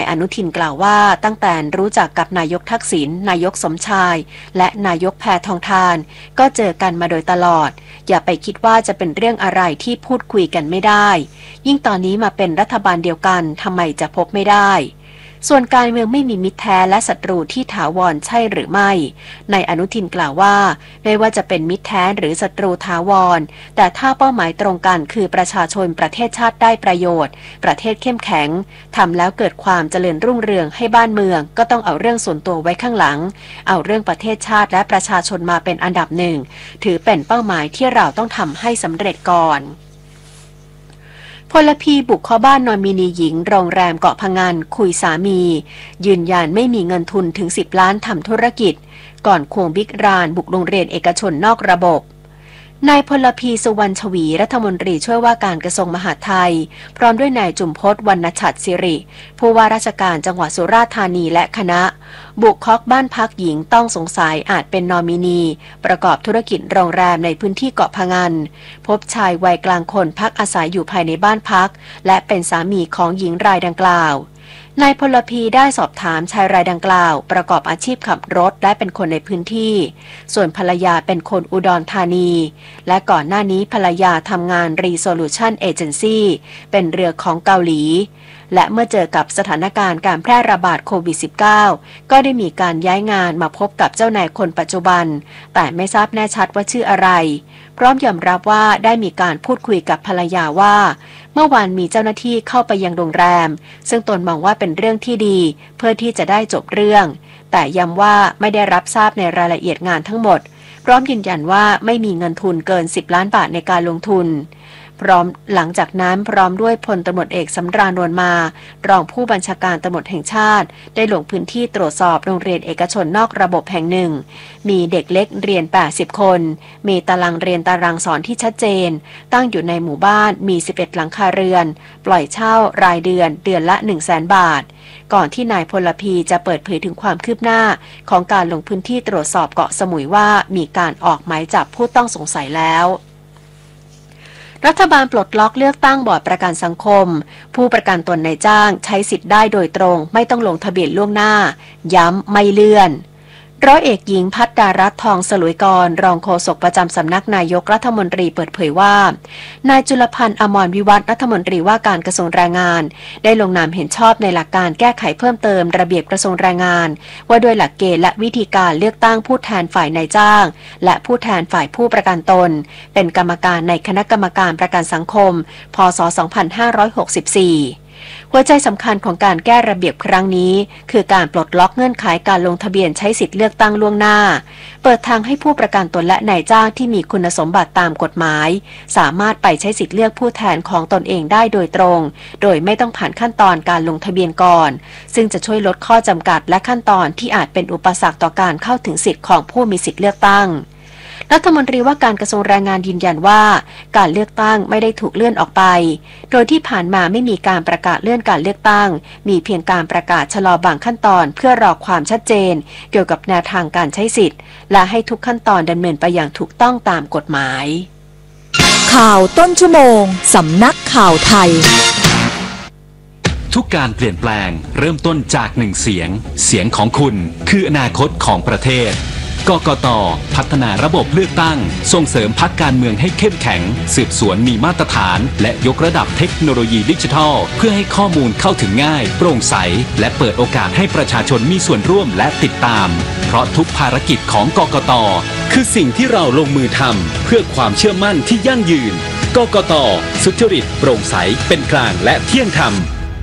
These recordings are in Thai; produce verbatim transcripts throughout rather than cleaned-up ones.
อนุทินกล่าวว่าตั้งแต่รู้จักกับนายกทักษิณนายกสมชายและนายกแพทองธารก็เจอกันมาโดยตลอดอย่าไปคิดว่าจะเป็นเรื่องอะไรที่พูดคุยกันไม่ได้ยิ่งตอนนี้มาเป็นรัฐบาลเดียวกันทำไมจะพบไม่ได้ส่วนการเมืองไม่มีมิตรแท้และศัตรูที่ถาวรใช่หรือไม่นายอนุทินกล่าวว่าไม่ว่าจะเป็นมิตรแท้หรือศัตรูถาวรแต่ถ้าเป้าหมายตรงกันคือประชาชนประเทศชาติได้ประโยชน์ประเทศเข้มแข็งทำแล้วเกิดความเจริญรุ่งเรืองให้บ้านเมืองก็ต้องเอาเรื่องส่วนตัวไว้ข้างหลังเอาเรื่องประเทศชาติและประชาชนมาเป็นอันดับหนึ่งถือเป็นเป้าหมายที่เราต้องทำให้สำเร็จก่อนพลพีบุกเข้าบ้านนอมินีหญิงโรงแรมเกาะพะงันคุยสามียืนยันไม่มีเงินทุนถึงสิบล้านทำธุรกิจก่อนควงบิ๊กรานบุกโรงเรียนเอกชนนอกระบบนายพลพีสุวรรณชวีรัฐมนตรีช่วยว่าการกระทรวงมหาดไทยพร้อมด้วยนายจุมพจน์วรรณฉัตรศิริผู้ว่าราชการจังหวัดสุราษฎร์ธานีและคณะบุกเคาะบ้านพักหญิงต้องสงสัยอาจเป็นนอมินีประกอบธุรกิจโรงแรมในพื้นที่เกาะพะงันพบชายวัยกลางคนพักอาศัยอยู่ภายในบ้านพักและเป็นสามีของหญิงรายดังกล่าวนายพลพีได้สอบถามชายรายดังกล่าวประกอบอาชีพขับรถและเป็นคนในพื้นที่ส่วนภรรยาเป็นคนอุดรธานีและก่อนหน้านี้ภรรยาทำงาน Resolution Agency เป็นเรือของเกาหลีและเมื่อเจอกับสถานการณ์การแพร่ระบาดโควิด สิบเก้า ก็ได้มีการย้ายงานมาพบกับเจ้านายคนปัจจุบันแต่ไม่ทราบแน่ชัดว่าชื่ออะไรพร้อมยอมรับว่าได้มีการพูดคุยกับภรรยาว่าเมื่อวานมีเจ้าหน้าที่เข้าไปยังโรงแรมซึ่งตนมองว่าเป็นเรื่องที่ดีเพื่อที่จะได้จบเรื่องแต่ย้ำว่าไม่ได้รับทราบในรายละเอียดงานทั้งหมดพร้อมยืนยันว่าไม่มีเงินทุนเกินสิบล้านบาทในการลงทุนพร้อมหลังจากนั้นพร้อมด้วยพลตำรวจเอกสำราญนวลมารองผู้บัญชาการตำรวจแห่งชาติได้ลงพื้นที่ตรวจสอบโรงเรียนเอกชนนอกระบบแห่งหนึ่งมีเด็กเล็กเรียนแปดสิบคนมีตารางเรียนตารางสอนที่ชัดเจนตั้งอยู่ในหมู่บ้านมีสิบเอ็ดหลังคาเรือนปล่อยเช่ารายเดือนเดือนละ หนึ่งแสน บาทก่อนที่นายพลพีจะเปิดเผยถึงความคืบหน้าของการลงพื้นที่ตรวจสอบเกาะสมุยว่ามีการออกหมายจับผู้ต้องสงสัยแล้วรัฐบาลปลดล็อกเลือกตั้งบอร์ดประกันสังคมผู้ประกันตนนายจ้างใช้สิทธิ์ได้โดยตรงไม่ต้องลงทะเบียนล่วงหน้าย้ำไม่เลื่อนร้อยเอกหญิงภัทรดารัตน์ทองสลุยกรรองโฆษกประจำสำนักนายกรัฐมนตรีเปิดเผยว่านายจุลพันธ์อมรวิวัฒน์รัฐมนตรีว่าการกระทรวงแรงงานได้ลงนามเห็นชอบในหลักการแก้ไขเพิ่มเติมระเบียบกระทรวงแรงงานว่าด้วยหลักเกณฑ์และวิธีการเลือกตั้งผู้แทนฝ่ายนายจ้างและผู้แทนฝ่ายผู้ประกันตนเป็นกรรมการในคณะกรรมการประกันสังคมพ.ศ. สองพันห้าร้อยหกสิบสี่หัวใจสำคัญของการแก้ระเบียบครั้งนี้คือการปลดล็อกเงื่อนไขการลงทะเบียนใช้สิทธิเลือกตั้งล่วงหน้าเปิดทางให้ผู้ประกันตนและนายจ้างที่มีคุณสมบัติตามกฎหมายสามารถไปใช้สิทธิเลือกผู้แทนของตนเองได้โดยตรงโดยไม่ต้องผ่านขั้นตอนการลงทะเบียนก่อนซึ่งจะช่วยลดข้อจำกัดและขั้นตอนที่อาจเป็นอุปสรรคต่อการเข้าถึงสิทธิของผู้มีสิทธิเลือกตั้งรัฐมนตรีว่าการกระทรวงแรงงานยืนยันว่าการเลือกตั้งไม่ได้ถูกเลื่อนออกไปโดยที่ผ่านมาไม่มีการประกาศเลื่อนการเลือกตั้งมีเพียงการประกาศชะลอบางขั้นตอนเพื่อรอความชัดเจนเกี่ยวกับแนวทางการใช้สิทธิ์และให้ทุกขั้นตอนดำเนินไปอย่างถูกต้องตามกฎหมายข่าวต้นชั่วโมงสำนักข่าวไทยทุกการเปลี่ยนแปลงเริ่มต้นจากหนึ่งเสียงเสียงของคุณคืออนาคตของประเทศกกต.พัฒนาระบบเลือกตั้งส่งเสริมพรรคการเมืองให้เข้มแข็งสืบสวนมีมาตรฐานและยกระดับเทคโนโลยีดิจิทัลเพื่อให้ข้อมูลเข้าถึงง่ายโปร่งใสและเปิดโอกาสให้ประชาชนมีส่วนร่วมและติดตามเพราะทุกภารกิจของกกต.คือสิ่งที่เราลงมือทำเพื่อความเชื่อมั่นที่ยั่งยืนกกต.สุจริตโปร่งใสเป็นกลางและเที่ยงธรรม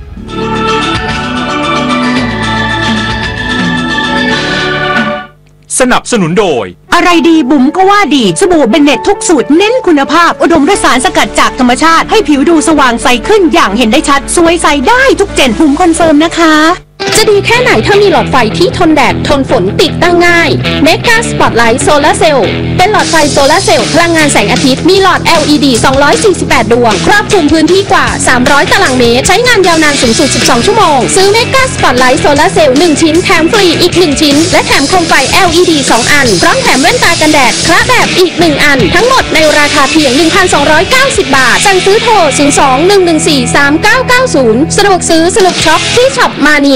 สนับสนุนโดยอะไรดีบุ๋มก็ว่าดีสบู่เบนเน็ตทุกสูตรเน้นคุณภาพอุดมด้วยสารสกัดจากธรรมชาติให้ผิวดูสว่างใสขึ้นอย่างเห็นได้ชัดสวยใสได้ทุกเจนบุ๋มคอนเฟิร์มนะคะจะดีแค่ไหนถ้ามีหลอดไฟที่ทนแดดทนฝนติดตั้งง่าย Mega Spotlight Solar Cell เป็นหลอดไฟโซลาร์เซลล์พลังงานแสงอาทิตย์มีหลอด แอล อี ดี สองร้อยสี่สิบแปดดวงครอบคลุมพื้นที่กว่าสามร้อยตารางเมตรใช้งานยาวนานสูงสุดสิบสองชั่วโมงซื้อ Mega Spotlight Solar Cell หนึ่งชิ้นแถมฟรีอีกหนึ่งชิ้นและแถมโคมไฟ แอล อี ดี สองอันพร้อมแถมแว่นตากันแดดคละแบบอีกหนึ่งอันทั้งหมดในราคาเพียง หนึ่งพันสองร้อยเก้าสิบ บาทสั่งซื้อโทรศูนย์ สอง หนึ่ง หนึ่ง สี่ สาม เก้า เก้า ศูนย์สะดวกซื้อสนุกช็อปที่ช็อปมานี